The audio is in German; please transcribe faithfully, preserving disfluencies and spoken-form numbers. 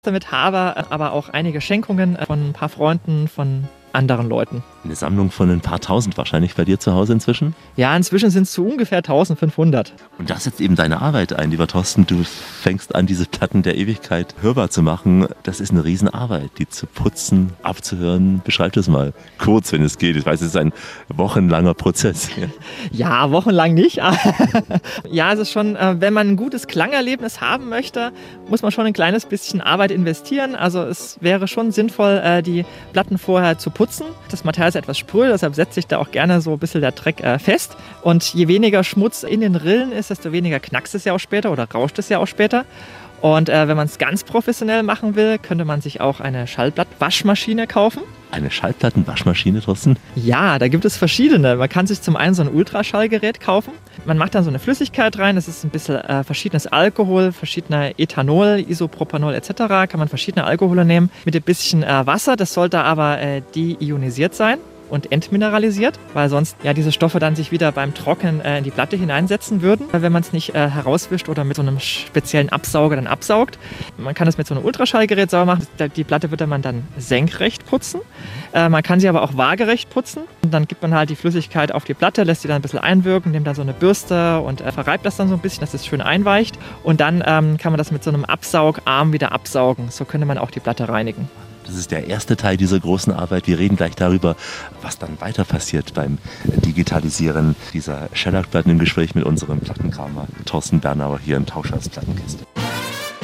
damit habe, aber auch einige Schenkungen von ein paar Freunden, von anderen Leuten. Eine Sammlung von ein paar tausend wahrscheinlich bei dir zu Hause inzwischen? Ja, inzwischen sind es so ungefähr eintausendfünfhundert. Und das setzt eben deine Arbeit ein, lieber Thorsten. Du fängst an, diese Platten der Ewigkeit hörbar zu machen. Das ist eine Riesenarbeit, die zu putzen, abzuhören. Beschreib das mal kurz, wenn es geht. Ich weiß, es ist ein wochenlanger Prozess. Ja, wochenlang nicht. Ja, es ist schon, wenn man ein gutes Klangerlebnis haben möchte, muss man schon ein kleines bisschen Arbeit investieren. Also es wäre schon sinnvoll, die Platten vorher zu putzen. Das Material ist etwas spröde, deshalb setzt sich da auch gerne so ein bisschen der Dreck äh, fest. Und je weniger Schmutz in den Rillen ist, desto weniger knackst es ja auch später oder rauscht es ja auch später. Und äh, wenn man es ganz professionell machen will, könnte man sich auch eine Schallplattwaschmaschine kaufen. Eine Schallplattenwaschmaschine, Thorsten? Ja, da gibt es verschiedene. Man kann sich zum einen so ein Ultraschallgerät kaufen. Man macht dann so eine Flüssigkeit rein. Das ist ein bisschen äh, verschiedenes Alkohol, verschiedene Ethanol, Isopropanol et cetera. Kann man verschiedene Alkohole nehmen mit ein bisschen äh, Wasser. Das sollte aber äh, deionisiert sein und entmineralisiert, weil sonst ja diese Stoffe dann sich wieder beim Trocknen äh, in die Platte hineinsetzen würden, wenn man es nicht äh, herauswischt oder mit so einem speziellen Absauger dann absaugt. Man kann das mit so einem Ultraschallgerät sauber machen. Die Platte wird man dann senkrecht putzen. Äh, man kann sie aber auch waagerecht putzen. Und dann gibt man halt die Flüssigkeit auf die Platte, lässt sie dann ein bisschen einwirken, nimmt dann so eine Bürste und äh, verreibt das dann so ein bisschen, dass es schön einweicht. Und dann ähm, kann man das mit so einem Absaugarm wieder absaugen. So könnte man auch die Platte reinigen. Das ist der erste Teil dieser großen Arbeit. Wir reden gleich darüber, was dann weiter passiert beim Digitalisieren dieser Shellac-Platten im Gespräch mit unserem Plattenkramer Thorsten Bernauer hier im Tauschers Plattenkiste.